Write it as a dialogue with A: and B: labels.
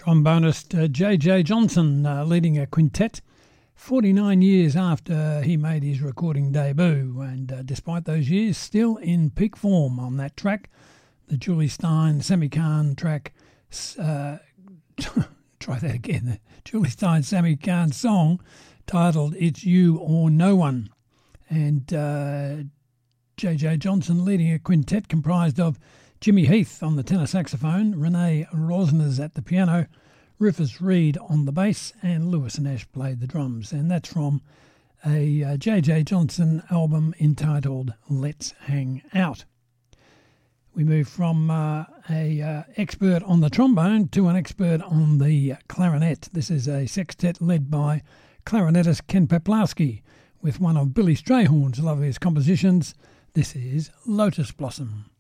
A: Trombonist J.J. Johnson leading a quintet 49 years after he made his recording debut, and despite those years, still in peak form on that track, the Julie Stein Sammy Cahn track. Try that again. The Julie Stein Sammy Cahn song titled "It's You or No One," and J.J. Johnson leading a quintet comprised of Jimmy Heath on the tenor saxophone, Renee Rosners at the piano, Rufus Reid on the bass, and Lewis Nash played the drums. And that's from a J.J. Johnson album entitled Let's Hang Out. We move from a expert on the trombone to an expert on the clarinet. This is a sextet led by clarinetist Ken Peplowski with one of Billy Strayhorn's loveliest compositions. This is Lotus Blossom.